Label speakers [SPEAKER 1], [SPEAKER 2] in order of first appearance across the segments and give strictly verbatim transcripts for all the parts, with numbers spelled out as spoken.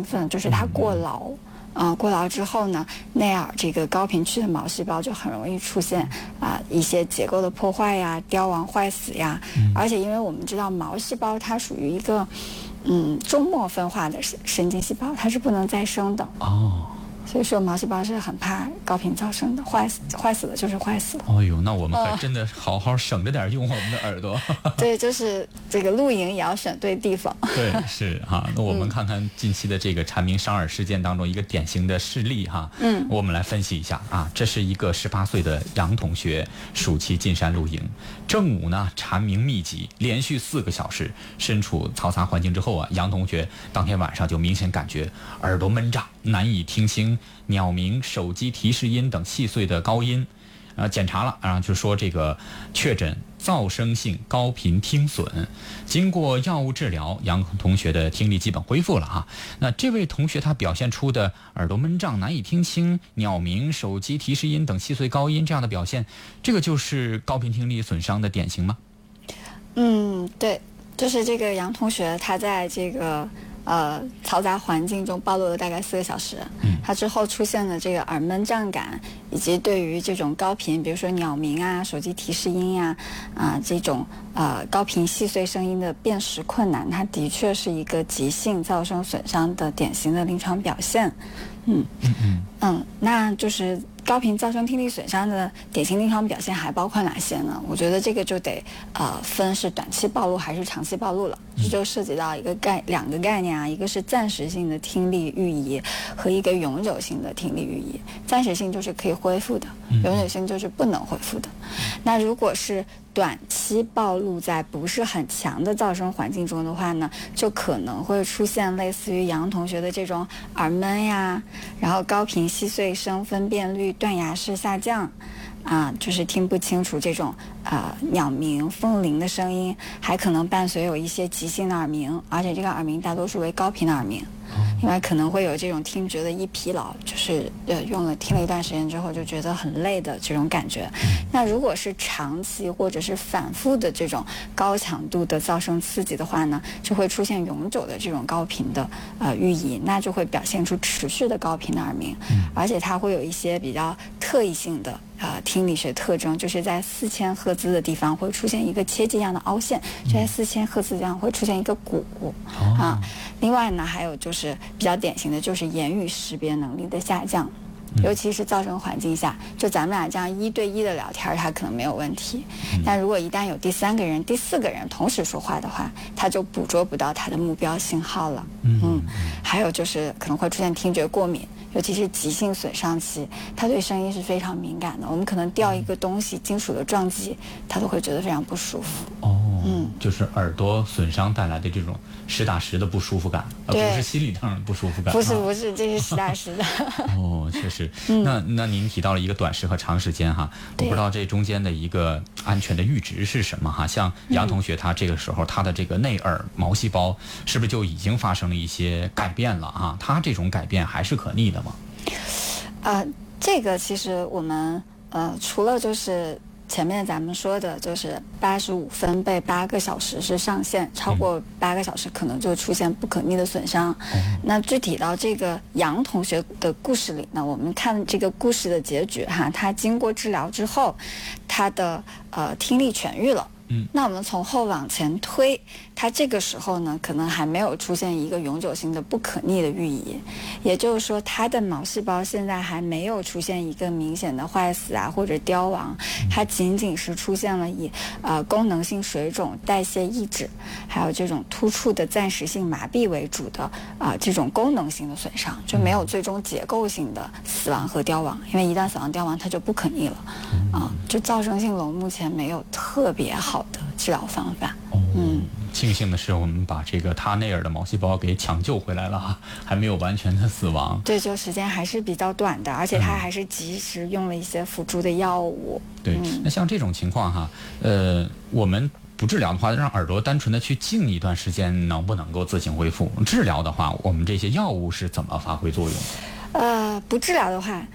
[SPEAKER 1] 兴奋，就是它过劳。嗯、呃，过劳之后呢，内耳这个高频区的毛细胞就很容易出现啊、呃、一些结构的破坏呀、凋亡、坏死呀。嗯、而且因为我们知道毛细胞它属于一个嗯终末分化的神经细胞，它是不能再生的。
[SPEAKER 2] 哦。
[SPEAKER 1] 所以说毛细胞是很怕高频噪声的，坏死坏死了就是坏死了。
[SPEAKER 2] 哦呦，那我们还真的好好省着点用我们的耳朵。
[SPEAKER 1] 对，就是这个露营也要选对地方。
[SPEAKER 2] 对，是哈。那我们看看近期的这个蝉鸣伤耳事件当中一个典型的事例哈。嗯，我们来分析一下啊。这是一个十八岁的杨同学暑期进山露营，正午呢蝉鸣密集，连续四个小时，身处嘈杂环境之后啊，杨同学当天晚上就明显感觉耳朵闷胀，难以听清鸟鸣、手机提示音等细碎的高音，呃，检查了，然后就说这个确诊噪声性高频听损。经过药物治疗，杨同学的听力基本恢复了哈。那这位同学他表现出的耳朵闷胀、难以听清鸟鸣、手机提示音等细碎高音这样的表现，这个就是高频听力损伤的典型吗？
[SPEAKER 1] 嗯，对，就是这个杨同学他在这个。呃，嘈杂环境中暴露了大概四个小时，嗯，他之后出现了这个耳闷胀感，以及对于这种高频，比如说鸟鸣啊、手机提示音呀、啊，啊这种呃高频细碎声音的辨识困难，它的确是一个急性噪声损伤的典型的临床表现。嗯嗯嗯嗯，那就是高频噪声听力损伤的典型临床表现还包括哪些呢？我觉得这个就得呃分是短期暴露还是长期暴露了，这就涉及到一个概两个概念啊，一个是暂时性的听力预移和一个永久性的听力预移。暂时性就是可以恢复的，永久性就是不能恢复的。那如果是短期暴露在不是很强的噪声环境中的话呢，就可能会出现类似于杨同学的这种耳闷呀，然后高频细碎声分辨率断崖式下降，啊，就是听不清楚这种呃鸟鸣、风铃的声音，还可能伴随有一些急性的耳鸣，而且这个耳鸣大多数为高频的耳鸣。另外可能会有这种听觉的易疲劳，就是呃用了听了一段时间之后就觉得很累的这种感觉。那如果是长期或者是反复的这种高强度的噪声刺激的话呢，就会出现永久的这种高频的呃预移，那就会表现出持续的高频的耳鸣，而且它会有一些比较特异性的呃听力学特征，就是在四千赫兹的地方会出现一个切迹样的凹陷，就在四千赫兹这样会出现一个鼓啊。另外呢，还有就是比较典型的就是言语识别能力的下降，尤其是噪声环境下，就咱们俩这样一对一的聊天，它可能没有问题，但如果一旦有第三个人、第四个人同时说话的话，它就捕捉不到它的目标信号了。嗯，还有就是可能会出现听觉过敏，尤其是急性损伤期，它对声音是非常敏感的。我们可能掉一个东西，金属的撞击，它都会觉得非常不舒服。
[SPEAKER 2] 哦，嗯，就是耳朵损伤带来的这种实打实的不舒服感，而不是心理上的不舒服感。
[SPEAKER 1] 不是不是，这是实打实的。
[SPEAKER 2] 哦，确实。嗯、那那您提到了一个短时和长时间哈，我不知道这中间的一个安全的阈值是什么哈？像杨同学他这个时候、嗯、他的这个内耳毛细胞是不是就已经发生了一些改变了啊？他这种改变还是可逆的吗？
[SPEAKER 1] 呃，这个其实我们呃除了就是前面咱们说的，就是八十五分贝八个小时是上限，超过八个小时可能就出现不可逆的损伤。嗯、那具体到这个杨同学的故事里呢，我们看这个故事的结局哈，他经过治疗之后，他的呃听力痊愈了。嗯，那我们从后往前推，它这个时候呢，可能还没有出现一个永久性的不可逆的预移，也就是说，它的毛细胞现在还没有出现一个明显的坏死啊或者凋亡，它仅仅是出现了以呃功能性水肿、代谢抑制，还有这种突出的暂时性麻痹为主的啊、呃、这种功能性的损伤，就没有最终结构性的死亡和凋亡，因为一旦死亡凋亡，它就不可逆了啊、呃。就噪声性聋目前没有特别好的治疗方法。嗯，
[SPEAKER 2] 庆幸的是我们把这个他内耳的毛细胞给抢救回来了哈，还没有完全的死亡。
[SPEAKER 1] 对，就时间还是比较短的，而且他还是及时用了一些辅助的药物。
[SPEAKER 2] 对，嗯、那像这种情况哈，呃，我们不治疗的话，让耳朵单纯的去静一段时间，能不能够自行恢复？治疗的话，我们这些药物是怎么发挥作用的？
[SPEAKER 1] 呃，不治疗的话。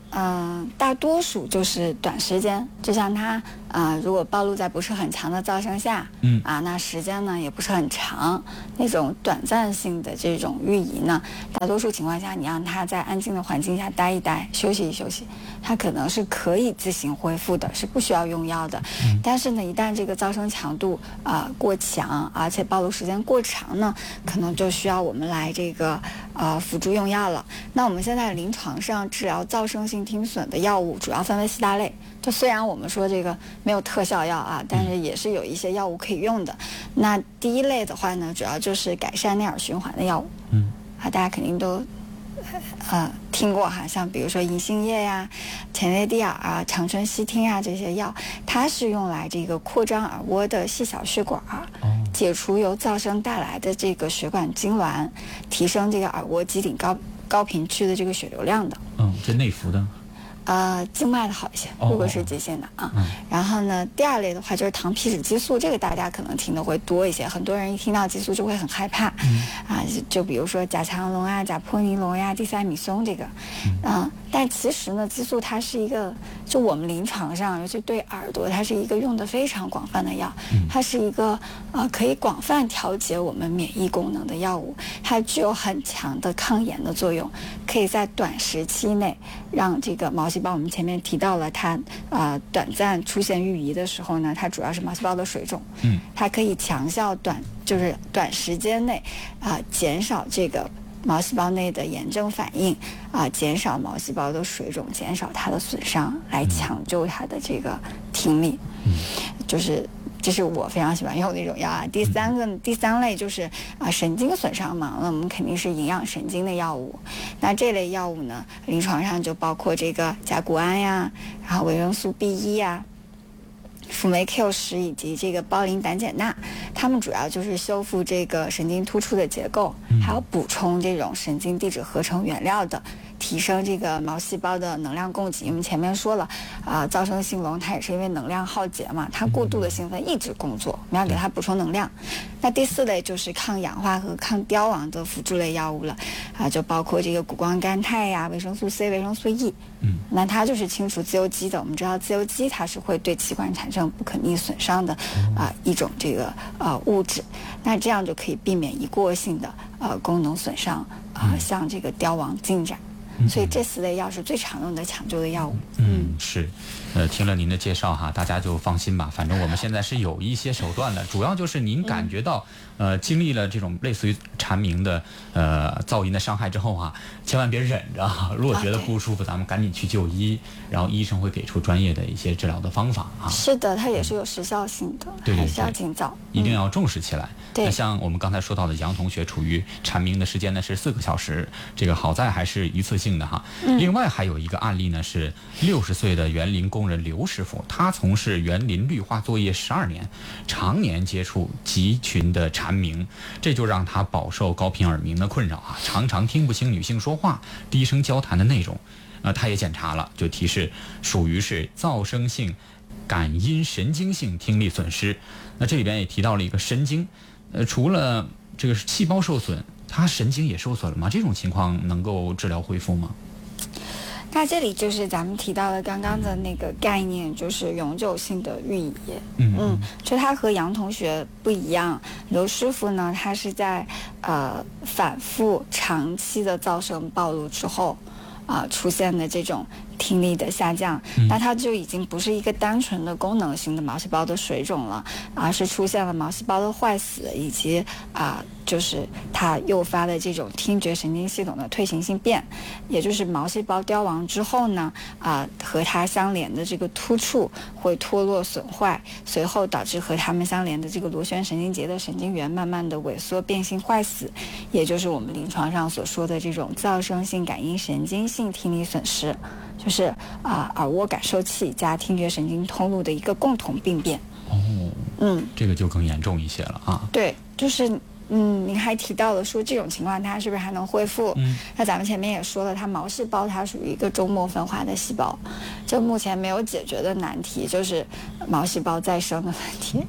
[SPEAKER 1] 嗯、呃，大多数就是短时间，就像它呃，如果暴露在不是很强的噪声下，
[SPEAKER 2] 嗯
[SPEAKER 1] 啊，那时间呢也不是很长，那种短暂性的这种寓意呢，大多数情况下，你让它在安静的环境下待一待，休息一休息，它可能是可以自行恢复的，是不需要用药的。嗯、但是呢，一旦这个噪声强度啊、呃、过强，而且暴露时间过长呢，可能就需要我们来这个呃辅助用药了。那我们现在临床上治疗噪声性听损的药物主要分为四大类。就虽然我们说这个没有特效药啊，但是也是有一些药物可以用的。那第一类的话呢，主要就是改善内耳循环的药物。
[SPEAKER 2] 嗯，
[SPEAKER 1] 啊，大家肯定都呃听过哈，像比如说银杏叶呀、前列地尔啊、长春烯烃啊这些药，它是用来这个扩张耳蜗的细小血管，解除由噪声带来的这个血管痉挛，提升这个耳蜗基顶高高频区的这个血流量的。
[SPEAKER 2] 嗯，这内服的。
[SPEAKER 1] 呃，静脉的好一些，如果是急性的啊。嗯、然后呢，第二类的话就是糖皮质激素，这个大家可能听的会多一些。很多人一听到激素就会很害怕，嗯、啊，就, 就比如说甲强龙啊、甲泼尼龙呀、地塞米松这个，嗯、呃，但其实呢，激素它是一个，就我们临床上，尤其对耳朵，它是一个用的非常广泛的药，嗯、它是一个呃可以广泛调节我们免疫功能的药物，它具有很强的抗炎的作用，可以在短时期内让这个毛细胞，我们前面提到了它呃短暂出现寓遗的时候呢，它主要是毛细胞的水肿，嗯，它可以强效短就是短时间内啊、呃、减少这个毛细胞内的炎症反应啊、呃，减少毛细胞的水肿，减少它的损伤，来抢救它的这个听力，嗯，就是这是我非常喜欢用的一种药啊。第三个第三类就是啊、呃、神经损伤嘛，那我们肯定是营养神经的药物。那这类药物呢，临床上就包括这个甲钴胺呀，然后维生素 B 一 呀。辅酶 Q 十以及这个胞磷胆碱钠，它们主要就是修复这个神经突出的结构，还有补充这种神经递质合成原料的，提升这个毛细胞的能量供给。我们前面说了，啊、呃，噪声性聋它也是因为能量耗竭嘛，它过度的兴奋一直工作，我们要给它补充能量。那第四类就是抗氧化和抗凋亡的辅助类药物了，啊、呃，就包括这个谷胱甘肽呀、维生素 C、维生素 E。嗯，那它就是清除自由基的。我们知道自由基它是会对器官产生不可逆损伤的啊、呃、一种这个呃物质，那这样就可以避免一过性的呃功能损伤啊、呃，像这个凋亡进展。所以这四类药是最常用的抢救的药物。
[SPEAKER 2] 嗯，是，呃，听了您的介绍哈，大家就放心吧。反正我们现在是有一些手段的，主要就是您感觉到，呃，经历了这种类似于蝉鸣的呃噪音的伤害之后啊，千万别忍着哈。如果觉得不舒服，咱们赶紧去就医，然后医生会给出专业的一些治疗的方法啊。
[SPEAKER 1] 是的，它也是有时效性的，
[SPEAKER 2] 对对对，
[SPEAKER 1] 还是要尽早，
[SPEAKER 2] 一定要重视起来。
[SPEAKER 1] 对，
[SPEAKER 2] 那像我们刚才说到的杨同学处于蝉鸣的时间呢是四个小时，这个好在还是一次性的哈。嗯、另外还有一个案例呢是六十岁的园林工人刘师傅，他从事园林绿化作业十二年，常年接触集群的蝉鸣，这就让他饱受高频耳鸣的困扰啊，常常听不清女性说话、低声交谈的内容。呃，他也检查了，就提示属于是噪声性感音神经性听力损失。那这里边也提到了一个神经，呃，除了这个细胞受损，它神经也受损了吗？这种情况能够治疗恢复吗？
[SPEAKER 1] 那这里就是咱们提到的刚刚的那个概念，就是永久性的寓遗。嗯嗯，就他和杨同学不一样，刘师傅呢，他是在呃反复长期的噪声暴露之后，啊、呃、出现的这种听力的下降，那它就已经不是一个单纯的功能性的毛细胞的水肿了，而是出现了毛细胞的坏死，以及啊、呃、就是它诱发的这种听觉神经系统的退行性变，也就是毛细胞凋亡之后呢，啊、呃、和它相连的这个突触会脱落损坏，随后导致和它们相连的这个螺旋神经节的神经元慢慢的萎缩变性坏死，也就是我们临床上所说的这种噪声性感音神经性听力损失。就是啊、呃，耳蜗感受器加听觉神经通路的一个共同病变。
[SPEAKER 2] 哦，嗯，这个就更严重一些了啊。
[SPEAKER 1] 对，就是嗯，您还提到了说这种情况它是不是还能恢复？嗯，那咱们前面也说了，它毛细胞它属于一个周末分化的细胞，这目前没有解决的难题就是毛细胞再生的问题。哦。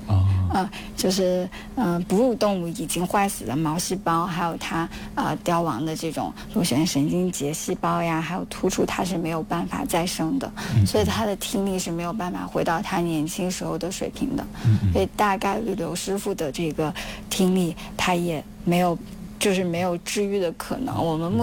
[SPEAKER 1] 呃，就是嗯、呃，哺乳动物已经坏死的毛细胞，还有它呃凋亡的这种螺旋神经节细胞呀，还有突触，它是没有办法再生的，嗯、所以它的听力是没有办法回到它年轻时候的水平的。嗯、所以大概率刘师傅的这个听力，他也没有，就是没有治愈的可能。我们目